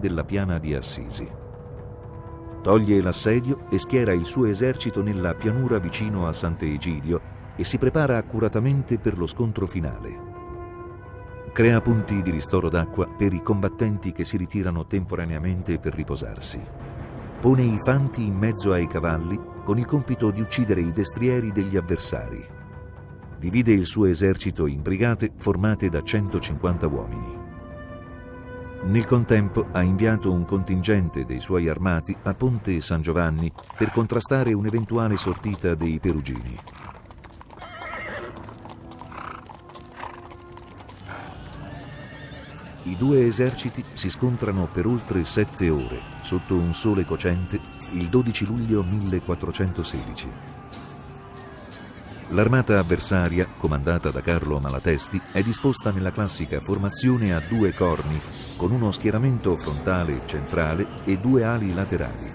della Piana di Assisi. Toglie l'assedio e schiera il suo esercito nella pianura vicino a Sant'Egidio e si prepara accuratamente per lo scontro finale. Crea punti di ristoro d'acqua per i combattenti che si ritirano temporaneamente per riposarsi. Pone i fanti in mezzo ai cavalli con il compito di uccidere i destrieri degli avversari. Divide il suo esercito in brigate formate da 150 uomini. Nel contempo ha inviato un contingente dei suoi armati a Ponte San Giovanni per contrastare un'eventuale sortita dei Perugini. I due eserciti si scontrano per oltre 7 ore sotto un sole cocente il 12 luglio 1416. L'armata avversaria, comandata da Carlo Malatesti, è disposta nella classica formazione a 2 corni, con uno schieramento frontale centrale e 2 ali laterali.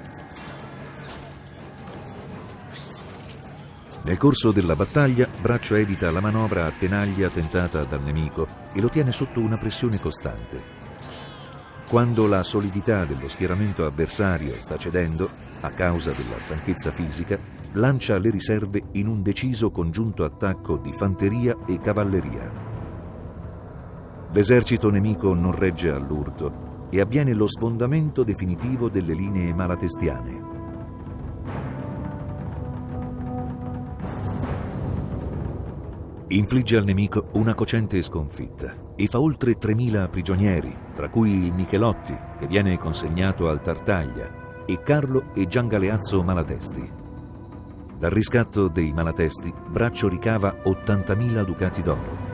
Nel corso della battaglia, Braccio evita la manovra a tenaglia tentata dal nemico e lo tiene sotto una pressione costante. Quando la solidità dello schieramento avversario sta cedendo, a causa della stanchezza fisica, lancia le riserve in un deciso congiunto attacco di fanteria e cavalleria. L'esercito nemico non regge all'urto e avviene lo sfondamento definitivo delle linee malatestiane. Infligge al nemico una cocente sconfitta e fa oltre 3.000 prigionieri, tra cui il Michelotti, che viene consegnato al Tartaglia, e Carlo e Giangaleazzo Malatesti. Dal riscatto dei Malatesti, Braccio ricava 80.000 ducati d'oro.